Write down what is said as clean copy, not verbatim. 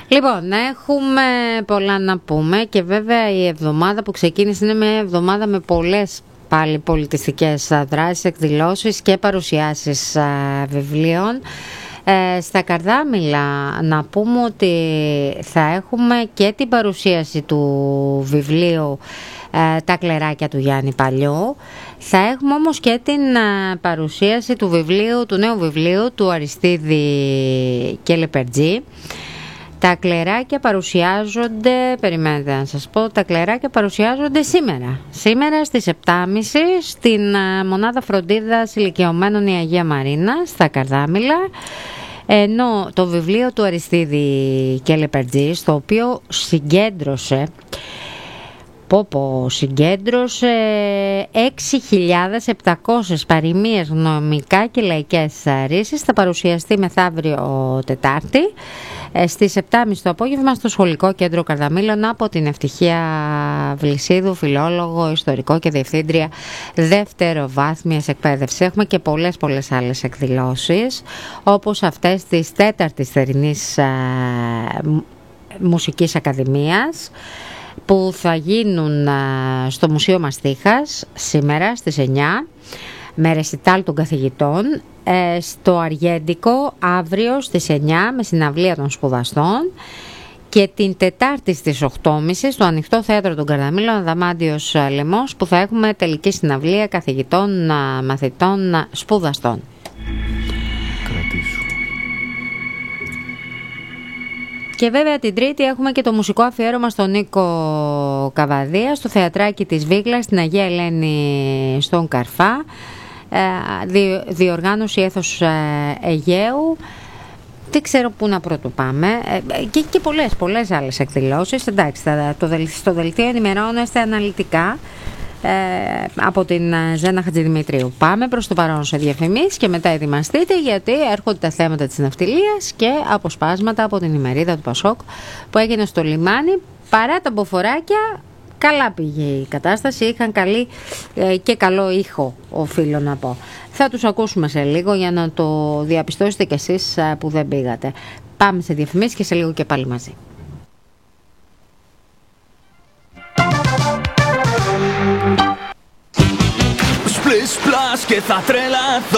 Λοιπόν, έχουμε πολλά να πούμε και βέβαια η εβδομάδα που ξεκίνησε είναι μια εβδομάδα με πολλές πάλι πολιτιστικές δράσεις, εκδηλώσεις και παρουσιάσεις βιβλίων. Στα Καρδάμυλα να πούμε ότι θα έχουμε και την παρουσίαση του βιβλίου «Τα κλεράκια» του Γιάννη Παλιού. Θα έχουμε όμως και την παρουσίαση του νέου βιβλίου του Αριστίδη και Λεπερτζή. Τα κλεράκια παρουσιάζονται, περιμένετε να σας πω, τα κλεράκια παρουσιάζονται σήμερα στις 7.30 στην Μονάδα Φροντίδας Ηλικιωμένων η Αγία Μαρίνα στα Καρδάμυλα, ενώ το βιβλίο του Αριστίδη και Λεπερτζή, στο οποίο συγκέντρωσε 6.700 παροιμίες, νομικά και λαϊκές ρίσεις, θα παρουσιαστεί μεθαύριο Τετάρτη στις 7.30 το απόγευμα στο Σχολικό Κέντρο Καρδαμύλων από την Ευτυχία Βλυσίδου, φιλόλογο, ιστορικό και διευθύντρια δευτεροβάθμιας εκπαίδευσης. Έχουμε και πολλές άλλες εκδηλώσεις, όπως αυτές της 4ης θερινής Μουσικής Ακαδημίας, που θα γίνουν στο Μουσείο Μαστίχας σήμερα στις 9 με ρεσιτάλ των καθηγητών, στο Αργέντικο αύριο στις 9 με συναυλία των σπουδαστών και την Τετάρτη στις 8.30 στο Ανοιχτό Θέατρο των Καρδαμύλων Αδαμάντιος Λεμός, που θα έχουμε τελική συναυλία καθηγητών, μαθητών, σπουδαστών. Και βέβαια την Τρίτη έχουμε και το μουσικό αφιέρωμα στον Νίκο Καβαδία στο Θεατράκι της Βίγλας στην Αγία Ελένη στον Καρφά, διοργάνωση Έθος Αιγαίου. Δεν ξέρω πού να πρώτο πάμε, και πολλές άλλες εκδηλώσεις. Εντάξει, στο δελτίο ενημερώνεστε αναλυτικά από την Ζένα Χατζηδημητρίου. Πάμε προς το παρόν σε διαφημίσεις και μετά ετοιμαστείτε, γιατί έρχονται τα θέματα της ναυτιλίας και αποσπάσματα από την ημερίδα του Πασόκ που έγινε στο λιμάνι. Παρά τα μποφοράκια, καλά πήγε η κατάσταση, είχαν καλή και καλό ήχο, οφείλω να πω. Θα τους ακούσουμε σε λίγο για να το διαπιστώσετε κι εσείς που δεν πήγατε. Πάμε σε διαφημίσεις και σε λίγο και πάλι μαζί. Splish splash και θα τρελαθώ.